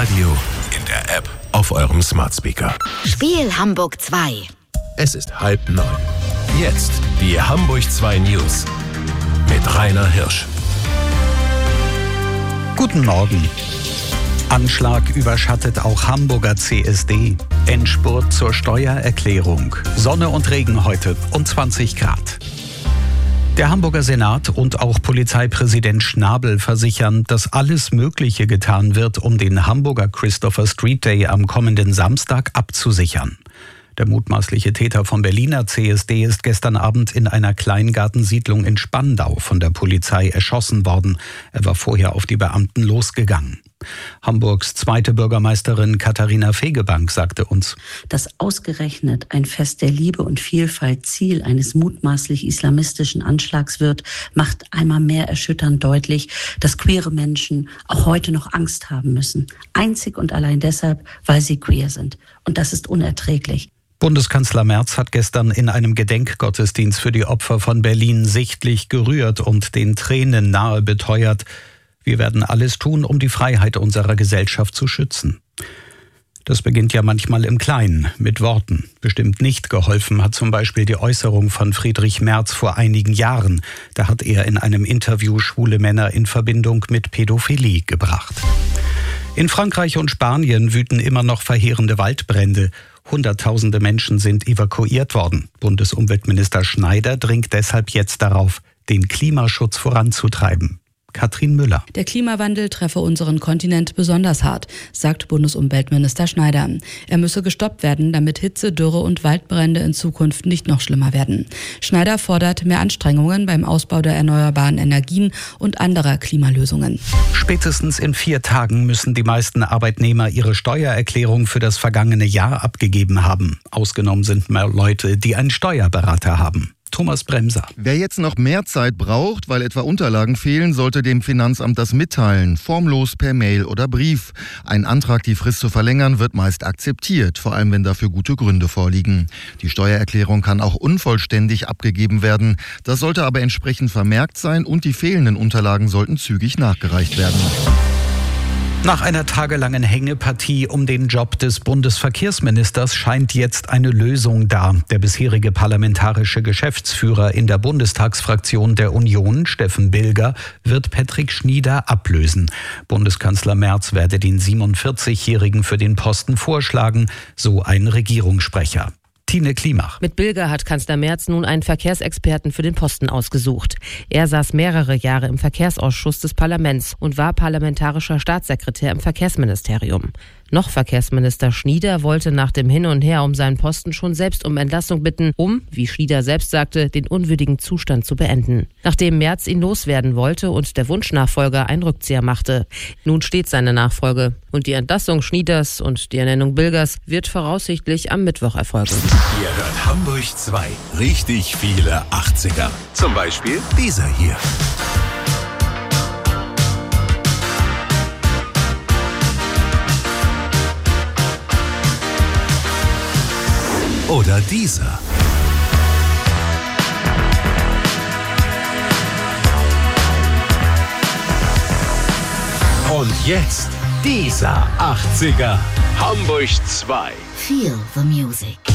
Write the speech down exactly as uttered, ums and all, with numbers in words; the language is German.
Radio, in der App, auf eurem Smart Speaker. Spiel Hamburg zwei. Es ist halb neun. Jetzt die Hamburg zwei News mit Rainer Hirsch. Guten Morgen. Anschlag überschattet auch Hamburger C S D. Endspurt zur Steuererklärung. Sonne und Regen heute und zwanzig Grad. Der Hamburger Senat und auch Polizeipräsident Schnabel versichern, dass alles Mögliche getan wird, um den Hamburger Christopher Street Day am kommenden Samstag abzusichern. Der mutmaßliche Täter vom Berliner C S D ist gestern Abend in einer Kleingartensiedlung in Spandau von der Polizei erschossen worden. Er war vorher auf die Beamten losgegangen. Hamburgs zweite Bürgermeisterin Katharina Fegebank sagte uns: Dass ausgerechnet ein Fest der Liebe und Vielfalt Ziel eines mutmaßlich islamistischen Anschlags wird, macht einmal mehr erschütternd deutlich, dass queere Menschen auch heute noch Angst haben müssen. Einzig und allein deshalb, weil sie queer sind. Und das ist unerträglich. Bundeskanzler Merz hat gestern in einem Gedenkgottesdienst für die Opfer von Berlin sichtlich gerührt und den Tränen nahe beteuert: Wir werden alles tun, um die Freiheit unserer Gesellschaft zu schützen. Das beginnt ja manchmal im Kleinen, mit Worten. Bestimmt nicht geholfen hat zum Beispiel die Äußerung von Friedrich Merz vor einigen Jahren. Da hat er in einem Interview schwule Männer in Verbindung mit Pädophilie gebracht. In Frankreich und Spanien wüten immer noch verheerende Waldbrände. Hunderttausende Menschen sind evakuiert worden. Bundesumweltminister Schneider dringt deshalb jetzt darauf, den Klimaschutz voranzutreiben. Katrin Müller. Der Klimawandel treffe unseren Kontinent besonders hart, sagt Bundesumweltminister Schneider. Er müsse gestoppt werden, damit Hitze, Dürre und Waldbrände in Zukunft nicht noch schlimmer werden. Schneider fordert mehr Anstrengungen beim Ausbau der erneuerbaren Energien und anderer Klimalösungen. Spätestens in vier Tagen müssen die meisten Arbeitnehmer ihre Steuererklärung für das vergangene Jahr abgegeben haben. Ausgenommen sind mehr Leute, die einen Steuerberater haben. Thomas Bremser. Wer jetzt noch mehr Zeit braucht, weil etwa Unterlagen fehlen, sollte dem Finanzamt das mitteilen. Formlos per Mail oder Brief. Ein Antrag, die Frist zu verlängern, wird meist akzeptiert, vor allem wenn dafür gute Gründe vorliegen. Die Steuererklärung kann auch unvollständig abgegeben werden. Das sollte aber entsprechend vermerkt sein und die fehlenden Unterlagen sollten zügig nachgereicht werden. Nach einer tagelangen Hängepartie um den Job des Bundesverkehrsministers scheint jetzt eine Lösung da. Der bisherige parlamentarische Geschäftsführer in der Bundestagsfraktion der Union, Steffen Bilger, wird Patrick Schnieder ablösen. Bundeskanzler Merz werde den siebenundvierzigjährigen für den Posten vorschlagen, so ein Regierungssprecher. Tine Klimach. Mit Bilger hat Kanzler Merz nun einen Verkehrsexperten für den Posten ausgesucht. Er saß mehrere Jahre im Verkehrsausschuss des Parlaments und war parlamentarischer Staatssekretär im Verkehrsministerium. Noch Verkehrsminister Schnieder wollte nach dem Hin und Her um seinen Posten schon selbst um Entlassung bitten, um, wie Schnieder selbst sagte, den unwürdigen Zustand zu beenden. Nachdem Merz ihn loswerden wollte und der Wunschnachfolger einen Rückzieher machte. Nun steht seine Nachfolge. Und die Entlassung Schnieders und die Ernennung Bilgers wird voraussichtlich am Mittwoch erfolgen. Ihr hört Hamburg zwei. Richtig viele achtziger. Zum Beispiel dieser hier. Oder dieser. Und jetzt dieser achtziger. Hamburg zwei. Feel the music.